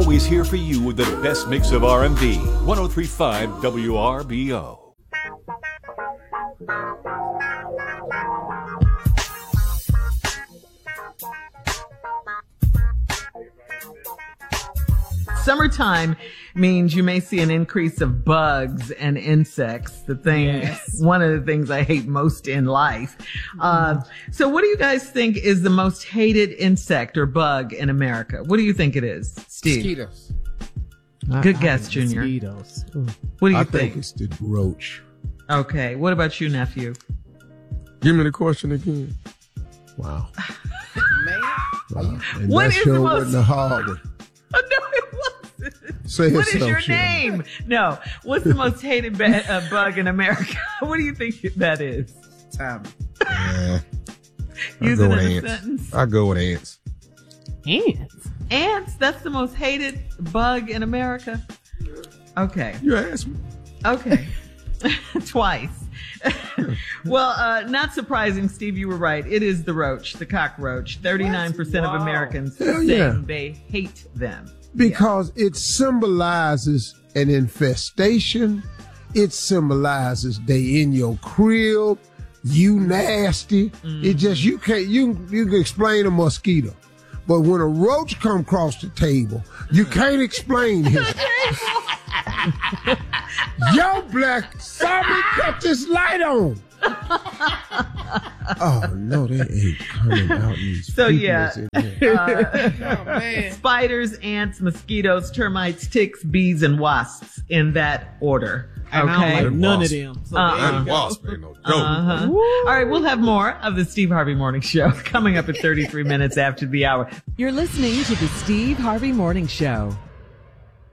always here for you with the best mix of R&B. 103.5 WRBO. Summertime means you may see an increase of bugs and insects. One of the things I hate most in life. So what do you guys think is the most hated insect or bug in America? What do you think it is, Steve? Mosquitoes. Good guess, Junior. Mosquitoes. What do you I think? think it's the roach. Okay. What about you, nephew? Give me the question again. Wow. Man. Wow. And What that is show the most- wasn't a hard one. Oh, no, it wasn't. Say What is yourself, your Sharon. name? No. What's the most hated bug in America? What do you think that is? Time. Use go it with in a ants. sentence. I go with ants. Ants. Ants, that's the most hated bug in America? Okay. You asked me. Okay. Twice. Well, not surprising, Steve, you were right. It is the roach, the cockroach. 39% of Americans Hell saying yeah. they hate them. Because it symbolizes an infestation. It symbolizes they in your crib. You nasty. It just, you can explain a mosquito. But when a roach come across the table, you can't explain him. Yo, Black, somebody cut this light on. Oh, no, they ain't coming out. These So, people yeah. is in there. Oh, man. Spiders, ants, mosquitoes, termites, ticks, bees, and wasps in that order. And I don't Okay. like none of them. So That wasp ain't no joke. All right, we'll have more of the Steve Harvey Morning Show coming up at 33 minutes after the hour. You're listening to the Steve Harvey Morning Show.